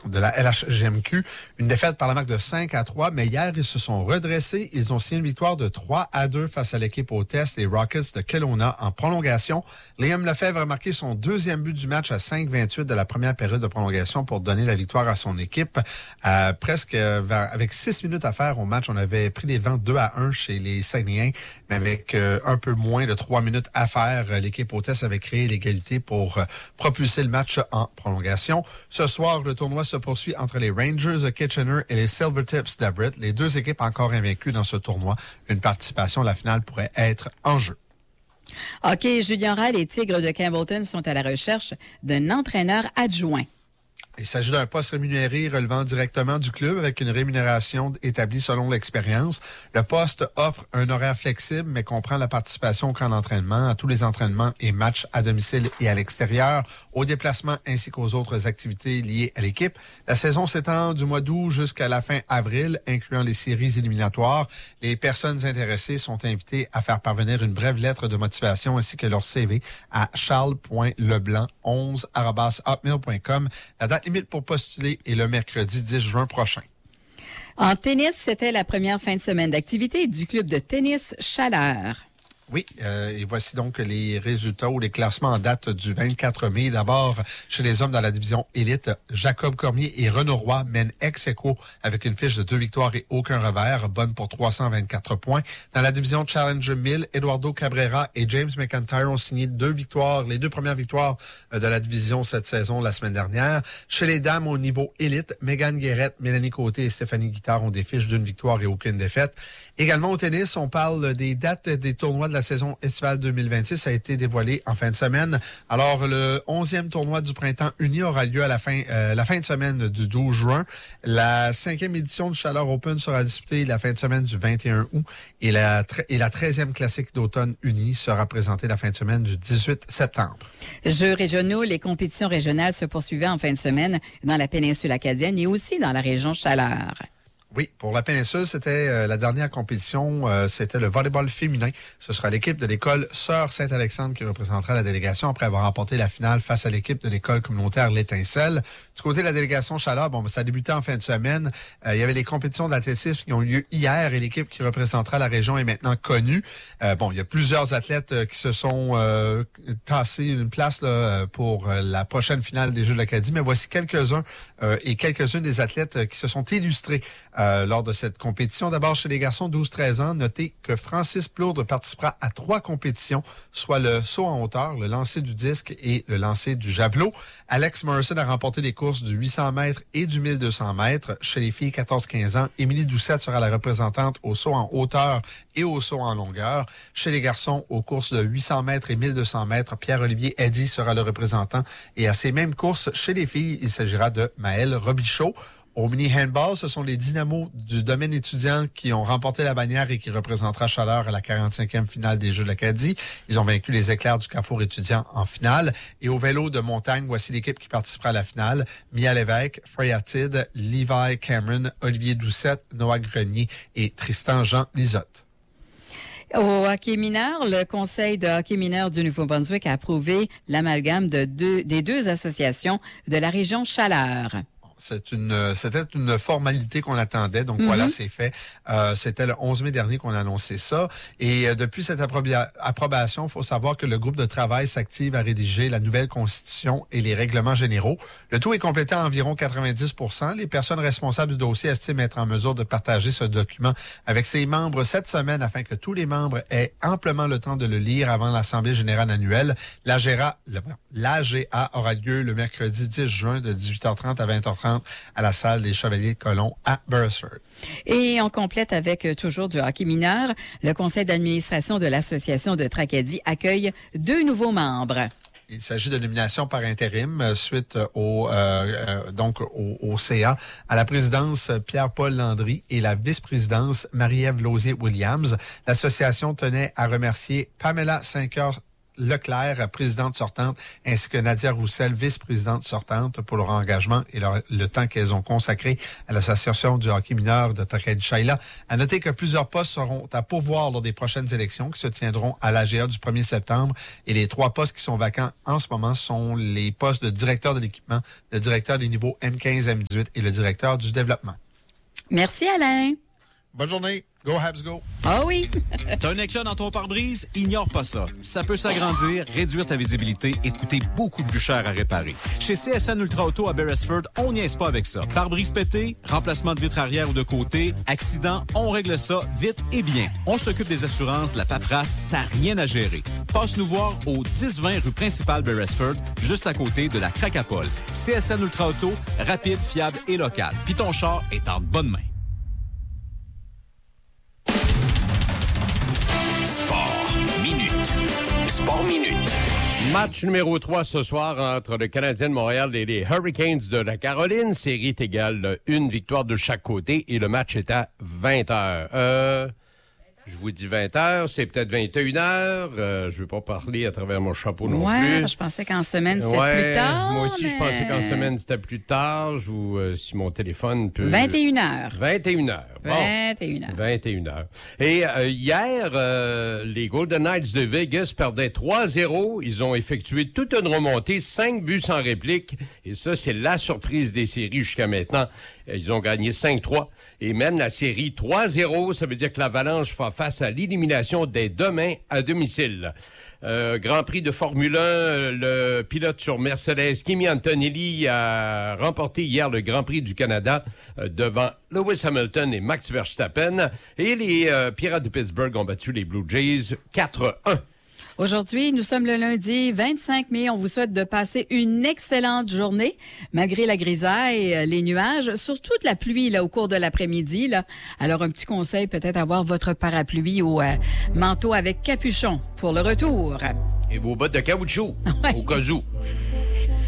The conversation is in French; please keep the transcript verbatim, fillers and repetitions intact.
de la L H G M Q. Une défaite par la marque de cinq à trois, mais hier, ils se sont redressés. Ils ont signé une victoire de trois à deux face à l'équipe hôtesse, les Rockets de Kelowna, en prolongation. Liam Lefebvre a marqué son deuxième but du match à cinq vingt-huit de la première période de prolongation pour donner la victoire à son équipe. Euh, presque euh, vers, avec six minutes à faire au match, on avait pris les devants deux à un chez les Saguenayens, mais avec euh, un peu moins de trois minutes à faire, l'équipe hôtesse avait créé l'égalité pour euh, propulser le match en prolongation. Ce soir, le tournoi se poursuit entre les Rangers de Kitchener et les Silvertips d'Everett. Les deux équipes encore invaincues dans ce tournoi. Une participation à la finale pourrait être en jeu. OK, Julien, les Tigres de Campbellton sont à la recherche d'un entraîneur adjoint. Il s'agit d'un poste rémunéré relevant directement du club avec une rémunération établie selon l'expérience. Le poste offre un horaire flexible, mais comprend la participation au camp d'entraînement, à tous les entraînements et matchs à domicile et à l'extérieur, aux déplacements ainsi qu'aux autres activités liées à l'équipe. La saison s'étend du mois d'août jusqu'à la fin avril, incluant les séries éliminatoires. Les personnes intéressées sont invitées à faire parvenir une brève lettre de motivation ainsi que leur C V à charles point leblanc onze arobase hotmail point com. La date limite pour postuler est le mercredi dix juin prochain. En tennis, c'était la première fin de semaine d'activité du club de tennis Chaleur. Oui, euh, et voici donc les résultats ou les classements en date du vingt-quatre mai. D'abord, chez les hommes dans la division élite, Jacob Cormier et Renaud Roy mènent ex aequo avec une fiche de deux victoires et aucun revers, bonne pour trois cent vingt-quatre points. Dans la division Challenger mille, Eduardo Cabrera et James McIntyre ont signé deux victoires, les deux premières victoires de la division cette saison la semaine dernière. Chez les dames au niveau élite, Megan Guérette, Mélanie Côté et Stéphanie Guittard ont des fiches d'une victoire et aucune défaite. Également au tennis, on parle des dates des tournois de la saison estivale deux mille vingt-six. Ça a été dévoilé en fin de semaine. Alors, le onzième tournoi du printemps uni aura lieu à la fin, euh, la fin de semaine du douze juin. La cinquième édition du Chaleur Open sera disputée la fin de semaine du vingt et un août. Et la, et la treizième classique d'automne uni sera présentée la fin de semaine du dix-huit septembre. Jeux régionaux, les compétitions régionales se poursuivaient en fin de semaine dans la péninsule acadienne et aussi dans la région Chaleur. Oui, pour la péninsule, c'était euh, la dernière compétition, euh, c'était le volleyball féminin. Ce sera l'équipe de l'école Sœur Saint-Alexandre qui représentera la délégation après avoir remporté la finale face à l'équipe de l'école communautaire L'Étincelle. Du côté de la délégation Chaleur, bon, ça a débuté en fin de semaine. Euh, il y avait les compétitions d'athlétisme qui ont eu lieu hier et l'équipe qui représentera la région est maintenant connue. Euh, bon, il y a plusieurs athlètes euh, qui se sont euh, tassés une place là, pour euh, la prochaine finale des Jeux de l'Acadie, mais voici quelques-uns euh, et quelques-unes des athlètes euh, qui se sont illustrés Euh, lors de cette compétition. D'abord, chez les garçons douze treize ans, notez que Francis Plourde participera à trois compétitions, soit le saut en hauteur, le lancer du disque et le lancer du javelot. Alex Morrison a remporté les courses du huit cents mètres et du mille deux cents mètres. Chez les filles quatorze quinze ans, Émilie Doucette sera la représentante au saut en hauteur et au saut en longueur. Chez les garçons, aux courses de huit cents mètres et mille deux cents mètres, Pierre-Olivier Eddy sera le représentant. Et à ces mêmes courses, chez les filles, il s'agira de Maëlle Robichaud. Au mini-handball, ce sont les Dynamos du domaine étudiant qui ont remporté la bannière et qui représentera Chaleur à la quarante-cinquième finale des Jeux de l'Acadie. Ils ont vaincu les Éclairs du Carrefour étudiant en finale. Et au vélo de montagne, voici l'équipe qui participera à la finale. Mia Lévesque, Freya Tidd, Levi Cameron, Olivier Doucette, Noah Grenier et Tristan-Jean Lisotte. Au hockey mineur, le Conseil de hockey mineur du Nouveau-Brunswick a approuvé l'amalgame de deux, des deux associations de la région Chaleur. C'est une, c'était une formalité qu'on attendait. Donc, mm-hmm. Voilà, c'est fait. Euh, c'était le onze mai dernier qu'on a annoncé ça. Et euh, depuis cette approba- approbation, il faut savoir que le groupe de travail s'active à rédiger la nouvelle constitution et les règlements généraux. Le tout est complété à environ quatre-vingt-dix pour cent. Les personnes responsables du dossier estiment être en mesure de partager ce document avec ses membres cette semaine afin que tous les membres aient amplement le temps de le lire avant l'Assemblée générale annuelle. L'A G A, l'A G A aura lieu le mercredi dix juin de dix-huit heures trente à vingt heures trente à la salle des Chevaliers de Colomb à Beresford. Et on complète avec euh, toujours du hockey mineur. Le conseil d'administration de l'Association de Tracadie accueille deux nouveaux membres. Il s'agit de nomination par intérim euh, suite au euh, euh, donc au, au C A à la présidence Pierre-Paul Landry et la vice-présidence Marie-Ève Lausier-Williams. L'association tenait à remercier Pamela Saint-Cœur Leclerc, présidente sortante, ainsi que Nadia Roussel, vice-présidente sortante, pour leur engagement et leur, le temps qu'elles ont consacré à l'Association du hockey mineur de Taked-Shayla. À noter que plusieurs postes seront à pourvoir lors des prochaines élections qui se tiendront à l'A G A du premier septembre. Et les trois postes qui sont vacants en ce moment sont les postes de directeur de l'équipement, le directeur des niveaux M quinze, M dix-huit et le directeur du développement. Merci, Alain. Bonne journée. Go Habs, go! Ah oui! T'as un éclat dans ton pare-brise? Ignore pas ça. Ça peut s'agrandir, réduire ta visibilité et te coûter beaucoup plus cher à réparer. Chez C S N Ultra Auto à Beresford, on niaise pas avec ça. Pare-brise pété, remplacement de vitre arrière ou de côté, accident, on règle ça vite et bien. On s'occupe des assurances, de la paperasse, t'as rien à gérer. Passe nous voir au dix vingt rue principale Beresford, juste à côté de la Cracapole. C S N Ultra Auto, rapide, fiable et local. Puis ton char est en bonne main. Sport Minute. Match numéro trois ce soir entre le Canadien de Montréal et les Hurricanes de la Caroline. Série est égale une victoire de chaque côté et le match est à vingt heures. Euh... Je vous dis vingt heures, c'est peut-être vingt et une heures. Euh, je ne veux pas parler à travers mon chapeau non ouais, plus. Je pensais qu'en semaine, c'était ouais, plus tard. Moi aussi, mais... je pensais qu'en semaine, c'était plus tard. Je vous, euh, si mon téléphone peut... vingt et une heures. vingt et une heures. Bon. vingt et une heures. vingt et une heures. Et euh, hier, euh, les Golden Knights de Vegas perdaient trois zéro. Ils ont effectué toute une remontée, cinq buts sans réplique. Et ça, c'est la surprise des séries jusqu'à maintenant. Ils ont gagné cinq trois et mènent la série trois zéro. Ça veut dire que l'Avalanche fera face à l'élimination dès demain à domicile. Euh, Grand Prix de Formule un, le pilote sur Mercedes, Kimi Antonelli, a remporté hier le Grand Prix du Canada euh, devant Lewis Hamilton et Max Verstappen. Et les euh, Pirates de Pittsburgh ont battu les Blue Jays quatre un. Aujourd'hui, nous sommes le lundi vingt-cinq mai. On vous souhaite de passer une excellente journée, malgré la grisaille, les nuages, surtout de la pluie là, au cours de l'après-midi. Là. Alors, un petit conseil, peut-être avoir votre parapluie ou euh, manteau avec capuchon pour le retour. Et vos bottes de caoutchouc, Ouais. au cas où.